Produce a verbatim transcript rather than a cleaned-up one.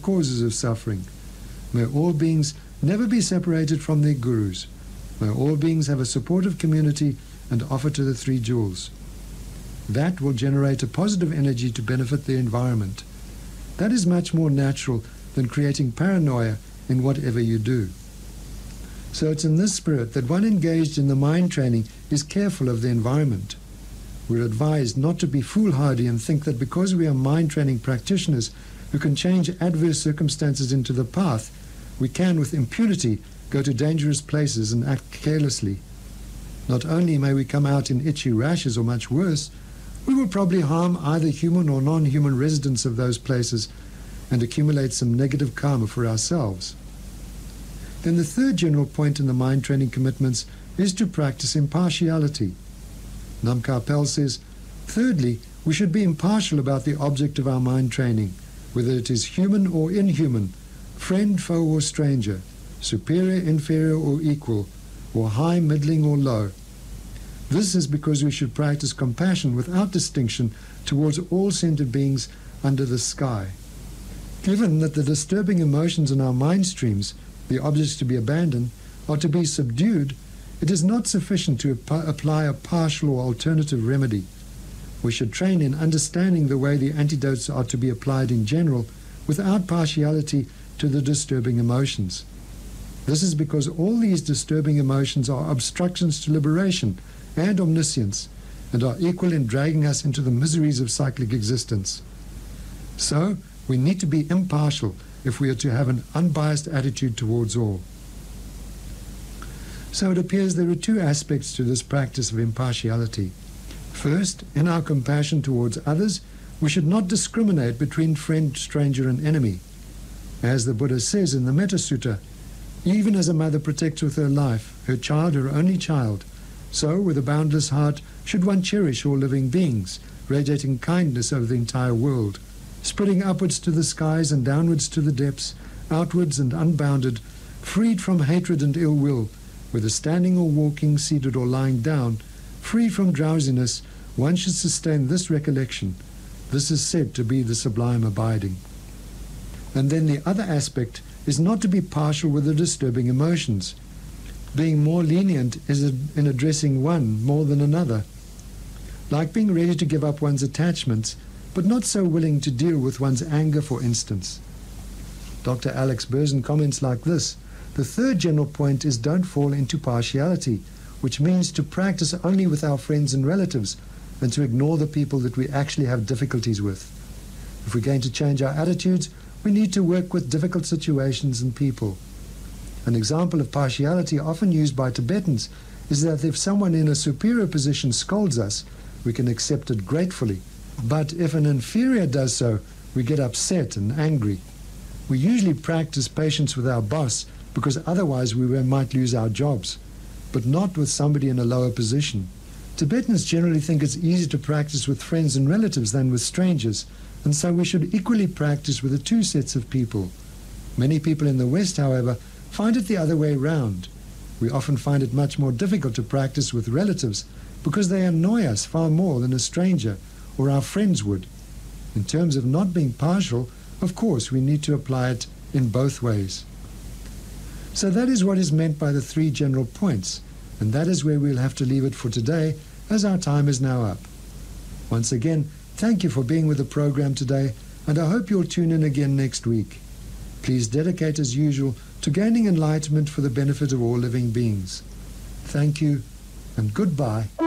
causes of suffering. May all beings never be separated from their gurus. May all beings have a supportive community and offer to the three jewels. That will generate a positive energy to benefit the environment. That is much more natural than creating paranoia in whatever you do. So it's in this spirit that one engaged in the mind training is careful of the environment. We're advised not to be foolhardy and think that because we are mind training practitioners who can change adverse circumstances into the path, we can with impunity go to dangerous places and act carelessly. Not only may we come out in itchy rashes or much worse, we will probably harm either human or non-human residents of those places and accumulate some negative karma for ourselves. Then the third general point in the mind training commitments is to practice impartiality. Nam Karpel says, thirdly, we should be impartial about the object of our mind training, whether it is human or inhuman, friend, foe or stranger, superior, inferior or equal, or high, middling or low. This is because we should practice compassion without distinction towards all sentient beings under the sky. Given that the disturbing emotions in our mind streams, the objects to be abandoned, are to be subdued, it is not sufficient to ap apply a partial or alternative remedy. We should train in understanding the way the antidotes are to be applied in general without partiality to the disturbing emotions. This is because all these disturbing emotions are obstructions to liberation and omniscience and are equal in dragging us into the miseries of cyclic existence. So, we need to be impartial if we are to have an unbiased attitude towards all. So it appears there are two aspects to this practice of impartiality. First, in our compassion towards others, we should not discriminate between friend, stranger and enemy. As the Buddha says in the Metta Sutta, even as a mother protects with her life her child, her only child, so with a boundless heart should one cherish all living beings, radiating kindness over the entire world, spreading upwards to the skies and downwards to the depths, outwards and unbounded, freed from hatred and ill will, whether standing or walking, seated or lying down, free from drowsiness, one should sustain this recollection. This is said to be the sublime abiding. And then the other aspect is not to be partial with the disturbing emotions. Being more lenient is in addressing one more than another. Like being ready to give up one's attachments, but not so willing to deal with one's anger, for instance. Doctor Alex Berzin comments like this: the third general point is don't fall into partiality, which means to practice only with our friends and relatives and to ignore the people that we actually have difficulties with. If we're going to change our attitudes, we need to work with difficult situations and people. An example of partiality often used by Tibetans is that if someone in a superior position scolds us, we can accept it gratefully. But if an inferior does so, we get upset and angry. We usually practice patience with our boss because otherwise we might lose our jobs, but not with somebody in a lower position. Tibetans generally think it's easier to practice with friends and relatives than with strangers, and so we should equally practice with the two sets of people. Many people in the West, however, find it the other way round. We often find it much more difficult to practice with relatives because they annoy us far more than a stranger or our friends would. In terms of not being partial, of course, we need to apply it in both ways. So that is what is meant by the three general points, and that is where we'll have to leave it for today, as our time is now up. Once again, thank you for being with the program today, and I hope you'll tune in again next week. Please dedicate as usual to gaining enlightenment for the benefit of all living beings. Thank you, and goodbye.